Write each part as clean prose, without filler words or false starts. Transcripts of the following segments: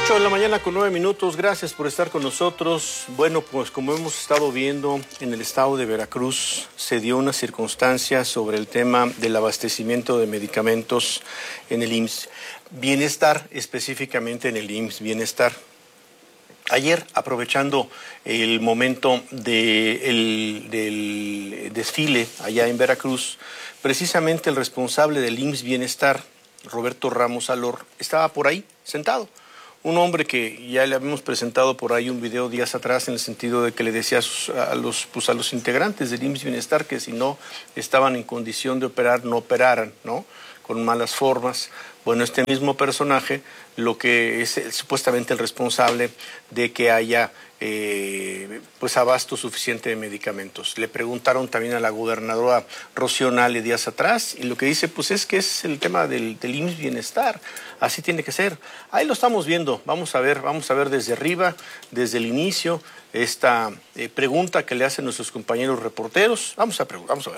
8 de la mañana con 9 minutos, gracias por estar con nosotros. Bueno, pues como hemos estado viendo en el estado de Veracruz, se dio una circunstancia sobre el tema del abastecimiento de medicamentos en el IMSS Bienestar, específicamente en el IMSS Bienestar. Ayer, aprovechando el momento del desfile allá en Veracruz, precisamente el responsable del IMSS Bienestar, Roberto Ramos Alor, estaba por ahí sentado. Un hombre que ya le habíamos presentado por ahí un video días atrás en el sentido de que le decía a los integrantes del IMSS Bienestar que si no estaban en condición de operar, no operaran, ¿no? Con malas formas. Bueno, este mismo personaje, lo que es supuestamente el responsable de que haya pues abasto suficiente de medicamentos. Le preguntaron también a la gobernadora Rocío Nale días atrás y lo que dice pues es que es el tema del IMSS Bienestar, así tiene que ser. Ahí lo estamos viendo, vamos a ver desde arriba, desde el inicio, esta pregunta que le hacen nuestros compañeros reporteros. Vamos a ver.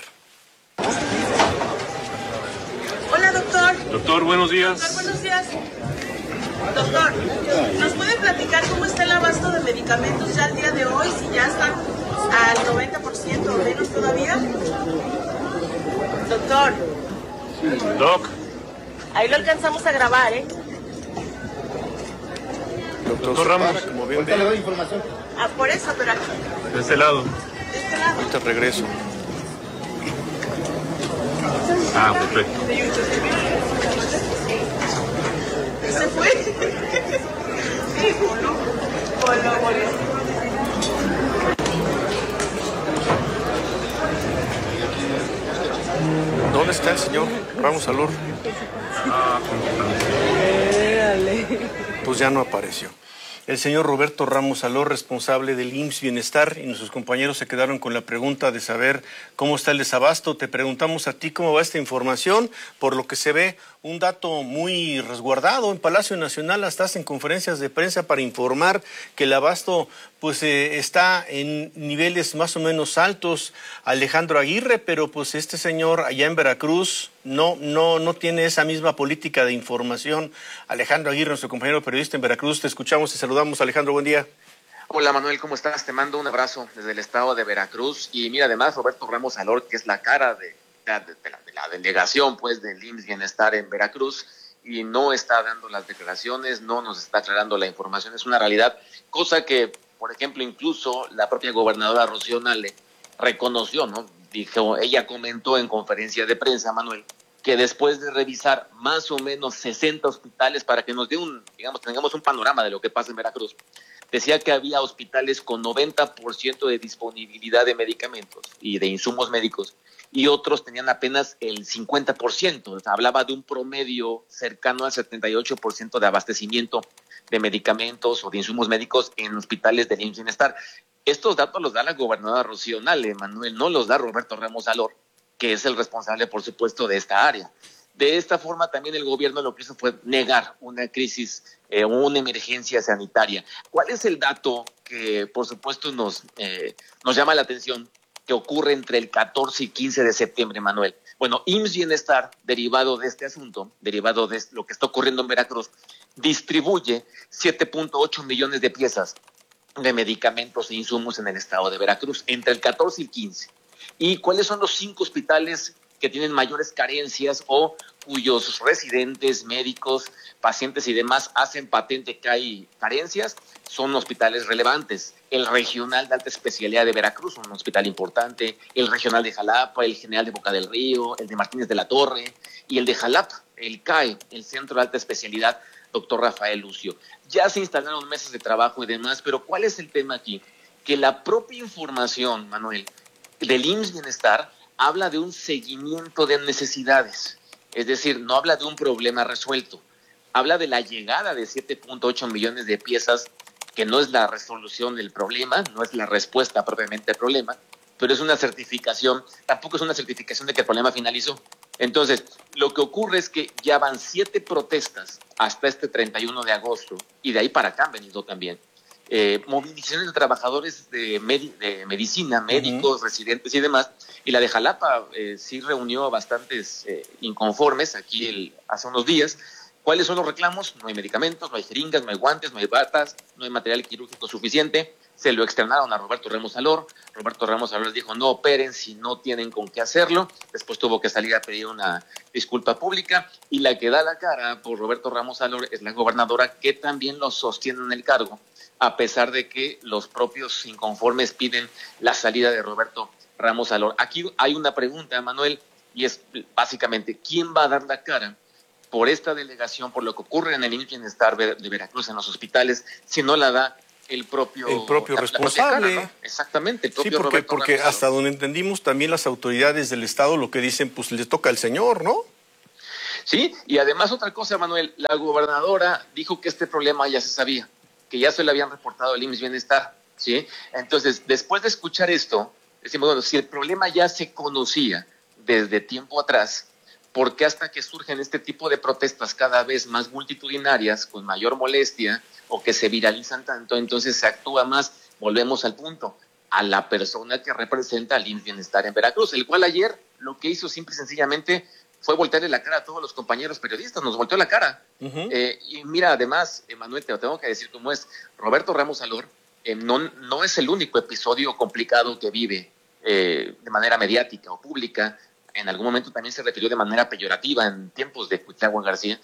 Hola, doctor. Doctor, buenos días. Doctor, buenos días. Doctor, ¿nos puede platicar cómo está el abasto de medicamentos ya al día de hoy? Si ya están al 90% o menos todavía. Doctor. Doc. Ahí lo alcanzamos a grabar, ¿eh? Doctor Ramos, como bien ahorita le doy información. Ah, por eso, pero aquí. De este lado. De este lado. ahorita regreso. Ah, perfecto. ¿Y se fue? Sí, voló. ¿Dónde está el señor Ramos Alor? Pues ya no apareció. El señor Roberto Ramos Alor, responsable del IMSS Bienestar, y nuestros compañeros se quedaron con la pregunta de saber cómo está el desabasto. Te preguntamos a ti cómo va esta información. Por lo que se ve, un dato muy resguardado en Palacio Nacional, estás en conferencias de prensa para informar que el abasto pues está en niveles más o menos altos. Alejandro Aguirre, pero pues este señor allá en Veracruz no tiene esa misma política de información. Alejandro Aguirre, nuestro compañero periodista en Veracruz, te escuchamos y saludamos. Alejandro, buen día. Hola Manuel, ¿cómo estás? Te mando un abrazo desde el estado de Veracruz. Y mira, además Roberto Ramos Alor, que es la cara de la delegación pues del IMSS Bienestar en Veracruz, y no está dando las declaraciones, no nos está aclarando la información, es una realidad, cosa que, por ejemplo, incluso la propia gobernadora Rocío Nale reconoció, ¿no? Dijo, ella comentó en conferencia de prensa, Manuel, que después de revisar más o menos 60 hospitales para que nos dé tengamos un panorama de lo que pasa en Veracruz, decía que había hospitales con 90% de disponibilidad de medicamentos y de insumos médicos, y otros tenían apenas el 50%. O sea, hablaba de un promedio cercano al 78% de abastecimiento de medicamentos o de insumos médicos en hospitales del IMSS Bienestar. Estos datos los da la gobernadora Rocío Nale, Manuel, no los da Roberto Ramos Alor, que es el responsable, por supuesto, de esta área. De esta forma, también el gobierno lo que hizo fue negar una crisis, una emergencia sanitaria. ¿Cuál es el dato que, por supuesto, nos llama la atención, que ocurre entre el 14 y 15 de septiembre, Manuel? Bueno, IMSS Bienestar, derivado de este asunto, derivado de lo que está ocurriendo en Veracruz, distribuye 7.8 millones de piezas de medicamentos e insumos en el estado de Veracruz, entre el 14 y el 15. ¿Y cuáles son los 5 hospitales que tienen mayores carencias o cuyos residentes, médicos, pacientes y demás hacen patente que hay carencias? Son hospitales relevantes. El regional de alta especialidad de Veracruz, un hospital importante, el regional de Jalapa, el general de Boca del Río, el de Martínez de la Torre y el de Jalapa, el CAE, el Centro de Alta Especialidad, doctor Rafael Lucio. Ya se instalaron mesas de trabajo y demás, pero ¿cuál es el tema aquí? Que la propia información, Manuel, del IMSS Bienestar habla de un seguimiento de necesidades, es decir, no habla de un problema resuelto, habla de la llegada de 7.8 millones de piezas, que no es la resolución del problema, no es la respuesta propiamente al problema, pero es una certificación, tampoco es una certificación de que el problema finalizó. Entonces, lo que ocurre es que ya van 7 protestas hasta este 31 de agosto, y de ahí para acá han venido también movilizaciones de trabajadores de medicina, médicos, residentes y demás, y la de Jalapa sí reunió a bastantes inconformes aquí hace unos días, ¿Cuáles son los reclamos? No hay medicamentos, no hay jeringas, no hay guantes, no hay batas, no hay material quirúrgico suficiente. Se lo externaron a Roberto Ramos Salor. Roberto Ramos Salor les dijo, no operen si no tienen con qué hacerlo. Después tuvo que salir a pedir una disculpa pública. Y la que da la cara por Roberto Ramos Salor es la gobernadora, que también lo sostiene en el cargo, a pesar de que los propios inconformes piden la salida de Roberto Ramos Salor. Aquí hay una pregunta, Manuel, y es básicamente, ¿quién va a dar la cara por esta delegación, por lo que ocurre en el IMSS Bienestar de Veracruz, en los hospitales, si no la da el propio responsable? La cara, ¿no? Exactamente, el propio Sí, porque Ramos hasta Salor. donde entendimos también las autoridades del Estado lo que dicen, pues le toca al señor, ¿no? Sí, y además otra cosa, Manuel, la gobernadora dijo que este problema ya se sabía, que ya se le habían reportado al IMSS Bienestar, ¿sí? Entonces, después de escuchar esto, decimos, bueno, si el problema ya se conocía desde tiempo atrás, ¿por qué hasta que surgen este tipo de protestas cada vez más multitudinarias, con mayor molestia, o que se viralizan tanto, entonces se actúa más? Volvemos al punto, a la persona que representa al IMSS Bienestar en Veracruz, el cual ayer lo que hizo simple y sencillamente fue voltearle la cara a todos los compañeros periodistas, nos volteó la cara. Y mira, además, Manuel, te lo tengo que decir cómo es, Roberto Ramos Salor no es el único episodio complicado que vive de manera mediática o pública. En algún momento también se refirió de manera peyorativa en tiempos de Cuitlagua García,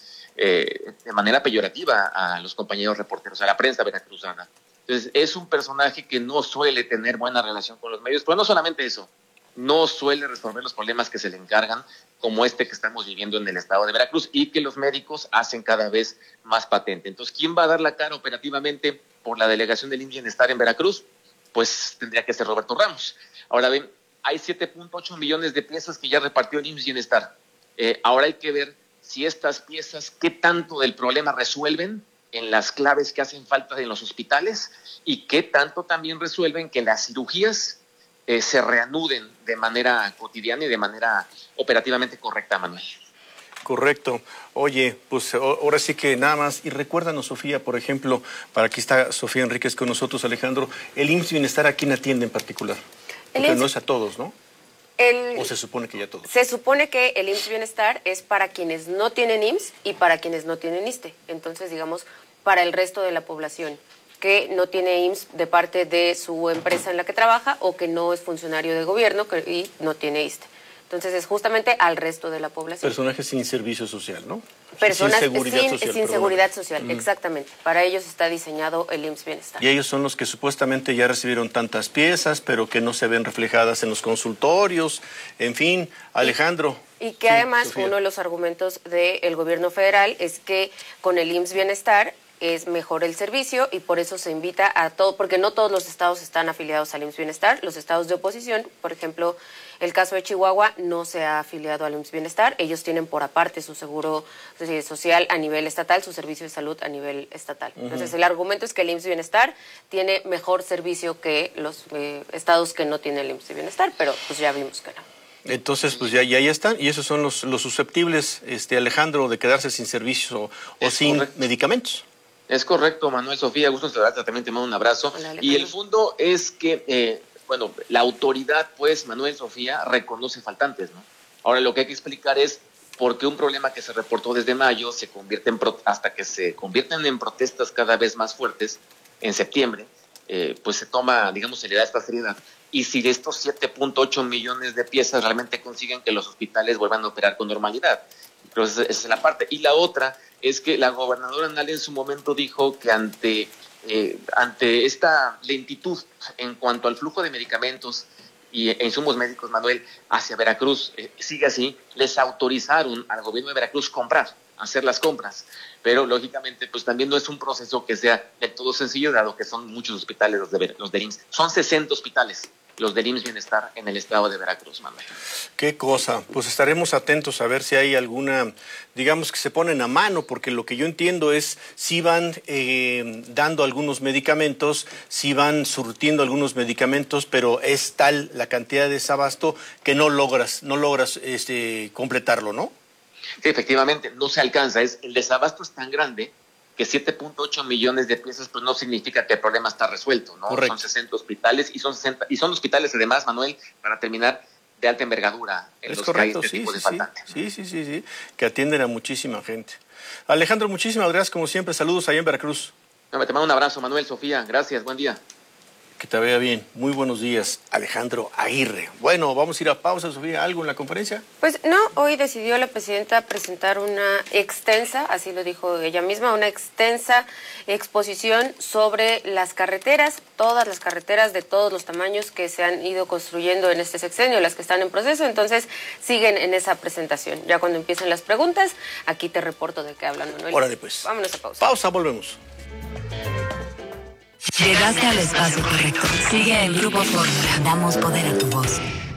de manera peyorativa a los compañeros reporteros, a la prensa veracruzana. Entonces, es un personaje que no suele tener buena relación con los medios, pero no solamente eso, no suele resolver los problemas que se le encargan, como este que estamos viviendo en el estado de Veracruz y que los médicos hacen cada vez más patente. Entonces, ¿quién va a dar la cara operativamente por la delegación del IMSS Bienestar en Veracruz? Pues tendría que ser Roberto Ramos. Ahora ven, hay 7.8 millones de piezas que ya repartió el IMSS Bienestar. Ahora hay que ver si estas piezas, qué tanto del problema resuelven en las claves que hacen falta en los hospitales y qué tanto también resuelven que las cirugías se reanuden de manera cotidiana y de manera operativamente correcta, Manuel. Correcto. Oye, pues ahora sí que nada más, y recuérdanos, Sofía, por ejemplo, para aquí está Sofía Enríquez con nosotros, Alejandro, el IMSS Bienestar, ¿a quién atiende en particular? Porque no es a todos, ¿no? ¿O se supone que ya todos? Se supone que el IMSS Bienestar es para quienes no tienen IMSS y para quienes no tienen ISSSTE. Entonces, digamos, para el resto de la población que no tiene IMSS de parte de su empresa en la que trabaja o que no es funcionario de gobierno y no tiene ISSSTE. Entonces, es justamente al resto de la población. Personajes sin servicio social, ¿no? Personas sin social, seguridad social, exactamente. Para ellos está diseñado el IMSS Bienestar. Y ellos son los que supuestamente ya recibieron tantas piezas, pero que no se ven reflejadas en los consultorios. En fin, Alejandro. Y que además Sofía, uno de los argumentos del gobierno federal es que con el IMSS Bienestar es mejor el servicio y por eso se invita a todo, porque no todos los estados están afiliados al IMSS Bienestar. Los estados de oposición, por ejemplo, el caso de Chihuahua no se ha afiliado al IMSS Bienestar. Ellos tienen por aparte su seguro social a nivel estatal, su servicio de salud a nivel estatal. Entonces, el argumento es que el IMSS Bienestar tiene mejor servicio que los estados que no tienen el IMSS Bienestar, pero pues ya vimos que no. Entonces, pues ya están, y esos son los susceptibles, Alejandro, de quedarse sin servicio o sin medicamentos. Es correcto, Manuel, Sofía, gusto saludarte, también te mando un abrazo. Hola, y el fondo es que, la autoridad, pues, Manuel, Sofía, reconoce faltantes, ¿no? Ahora, lo que hay que explicar es por qué un problema que se reportó desde mayo se convierte hasta que se convierten en protestas cada vez más fuertes en septiembre, pues se toma, digamos, se le da esta seriedad. Y si de estos 7.8 millones de piezas realmente consiguen que los hospitales vuelvan a operar con normalidad. Entonces, esa es la parte. Y la otra es que la gobernadora Nale en su momento dijo que ante esta lentitud en cuanto al flujo de medicamentos e insumos médicos, Manuel, hacia Veracruz, sigue así, les autorizaron al gobierno de Veracruz hacer las compras. Pero, lógicamente, pues también no es un proceso que sea del todo sencillo, dado que son muchos hospitales los del IMSS. Son 60 hospitales los del IMSS Bienestar en el estado de Veracruz, Manuel. Qué cosa, pues estaremos atentos a ver si hay alguna, digamos que se ponen a mano, porque lo que yo entiendo es si van dando algunos medicamentos, si van surtiendo algunos medicamentos, pero es tal la cantidad de desabasto que no logras completarlo, ¿no? Sí, efectivamente, no se alcanza, el desabasto es tan grande que 7.8 millones de piezas pues no significa que el problema está resuelto, ¿no? Correcto. Son 60 hospitales y son hospitales además, Manuel, para terminar, de alta envergadura en Es los correcto, que hay este tipo de faltante. Sí, que atienden a muchísima gente. Alejandro, muchísimas gracias, como siempre, saludos allá en Veracruz. No, te mando un abrazo, Manuel, Sofía, gracias, buen día. Que te vea bien. Muy buenos días, Alejandro Aguirre. Bueno, vamos a ir a pausa, Sofía. ¿Algo en la conferencia? Pues no, hoy decidió la presidenta presentar una extensa, así lo dijo ella misma, una extensa exposición sobre las carreteras, todas las carreteras de todos los tamaños que se han ido construyendo en este sexenio, las que están en proceso, entonces siguen en esa presentación. Ya cuando empiecen las preguntas, aquí te reporto de qué hablan, Manuel. Órale, pues. Vámonos a pausa. Pausa, volvemos. Llegaste al espacio correcto. Sigue en Grupo Fórmula. Damos poder a tu voz.